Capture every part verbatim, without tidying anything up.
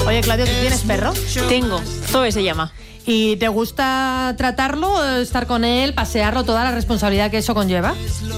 Oye, Claudio, ¿tú tienes perro? Tengo, Zoe se llama. ¿Y te gusta tratarlo, estar con él, pasearlo, toda la responsabilidad que eso conlleva?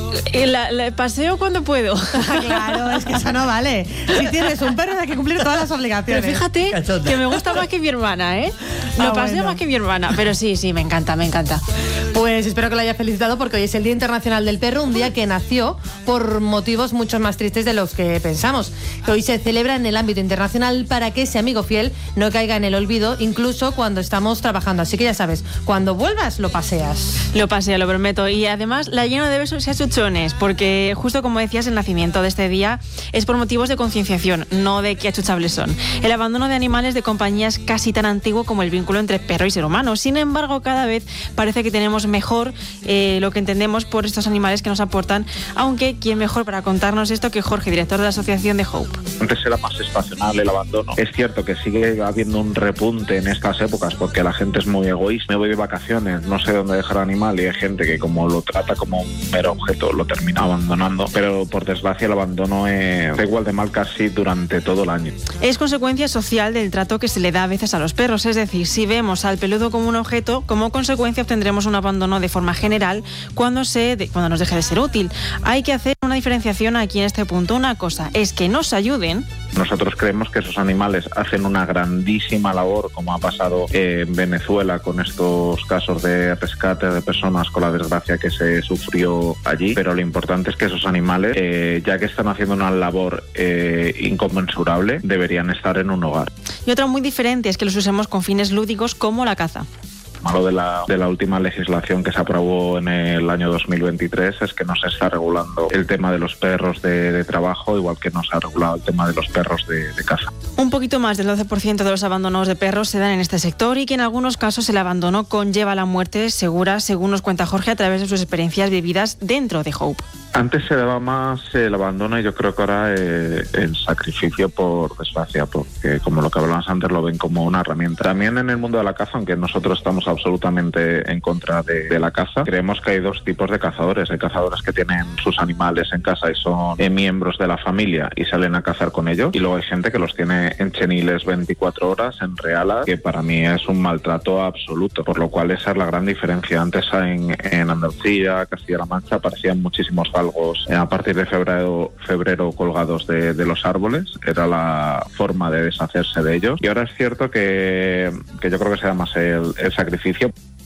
La, la paseo cuando puedo. Claro, es que eso no vale. Si tienes un perro hay que cumplir todas las obligaciones. Pero fíjate Cachonda. que me gusta más que mi hermana, ¿eh? Lo ah, paseo bueno. más que mi hermana, pero sí, sí, me encanta, me encanta. Pues espero que lo haya felicitado porque hoy es el Día Internacional del Perro, un día que nació por motivos mucho más tristes de los que pensamos. Que hoy se celebra en el ámbito internacional para que ese amigo fiel no caiga en el olvido, incluso cuando estamos trabajando. Así que ya sabes, cuando vuelvas lo paseas. Lo paseo, lo prometo. Y además la lleno de besos y achuchones, porque justo como decías, el nacimiento de este día es por motivos de concienciación, no de qué achuchables son. El abandono de animales de compañía es casi tan antiguo como el vínculo entre perro y ser humano. Sin embargo, cada vez parece que tenemos mejor eh, lo que entendemos por estos animales que nos aportan, aunque quién mejor para contarnos esto que Jorge, director de la asociación de Hope. Antes era más estacional el abandono. Es cierto que sigue habiendo un repunte en estas épocas porque la gente es muy egoísta. Me voy de vacaciones, no sé dónde dejar al animal y hay gente que como lo trata como un mero objeto lo termina abandonando, pero por desgracia el abandono es igual de mal casi durante todo el año. Es consecuencia social del trato que se le da a veces a los perros, es decir, si vemos al peludo como un objeto, como consecuencia obtendremos un abandono de forma general cuando, se de, cuando nos deje de ser útil. Hay que hacer una diferenciación aquí en este punto. Una cosa es que nos ayuden. Nosotros creemos que esos animales hacen una grandísima labor, como ha pasado en Venezuela con estos casos de rescate de personas con la desgracia que se sufrió allí, pero lo importante es que esos animales, eh, ya que están haciendo una labor eh, inconmensurable, deberían estar en un hogar. Y otra muy diferente es que los usemos con fines lúdicos como la caza. Malo de la, de la última legislación que se aprobó en el año dos mil veintitrés es que no se está regulando el tema de los perros de, de trabajo, igual que no se ha regulado el tema de los perros de, de caza. Un poquito más del doce por ciento de los abandonos de perros se dan en este sector y que en algunos casos el abandono conlleva la muerte segura, según nos cuenta Jorge a través de sus experiencias vividas dentro de Hope. Antes se daba más el abandono y yo creo que ahora eh, el sacrificio por desgracia, porque como lo que hablábamos antes lo ven como una herramienta. También en el mundo de la caza, aunque nosotros estamos absolutamente en contra de, de la caza, creemos que hay dos tipos de cazadores. Hay cazadores que tienen sus animales en casa y son eh, miembros de la familia y salen a cazar con ellos, y luego hay gente que los tiene en cheniles veinticuatro horas, en realas, que para mí es un maltrato absoluto, por lo cual esa es la gran diferencia. Antes en, en Andalucía, Castilla-La Mancha, aparecían muchísimos a partir de febrero, febrero colgados de, de los árboles, era la forma de deshacerse de ellos, y ahora es cierto que, que yo creo que se da más el, el sacrificio.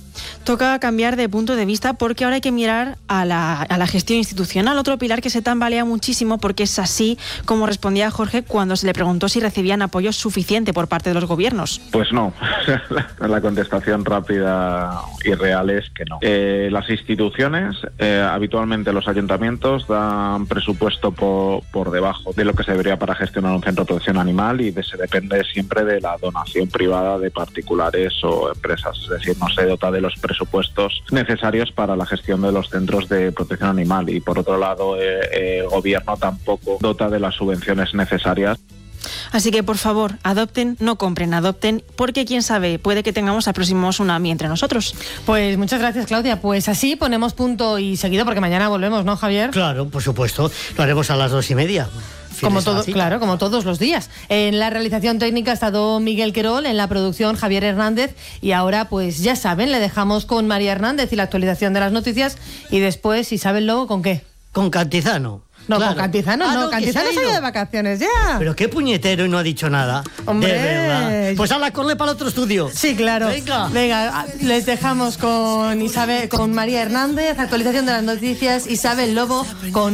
Toca cambiar de punto de vista porque ahora hay que mirar a la, a la gestión institucional, otro pilar que se tambalea muchísimo porque es así como respondía Jorge cuando se le preguntó si recibían apoyo suficiente por parte de los gobiernos. Pues no, la contestación rápida y real es que no. Eh, las instituciones, eh, habitualmente los ayuntamientos dan presupuesto por, por debajo de lo que se debería para gestionar un centro de protección animal y de, se depende siempre de la donación privada de particulares o empresas, es decir, no se dota de los presupuestos necesarios para la gestión de los centros de protección animal y por otro lado eh, eh, el gobierno tampoco dota de las subvenciones necesarias. Así que por favor, adopten, no compren, adopten, porque quién sabe, puede que tengamos al próximo tsunami entre nosotros. Pues muchas gracias, Claudia. Pues así ponemos punto y seguido porque mañana volvemos, ¿no, Javier? Claro, por supuesto, lo haremos a las dos y media. Como todo, claro, como todos los días. En la realización técnica ha estado Miguel Querol, en la producción Javier Hernández y ahora pues ya saben, le dejamos con María Hernández y la actualización de las noticias y después Isabel Lobo, ¿con qué? Con Cantizano. No, claro. con Cantizano ah, no, no Cantizano se ha ido de vacaciones ya. Pero qué puñetero y no ha dicho nada. Hombre. De verdad. Pues a la corle para el otro estudio. Sí, claro. Venga. Venga, les dejamos con Isabel, con María Hernández, actualización de las noticias, Isabel Lobo con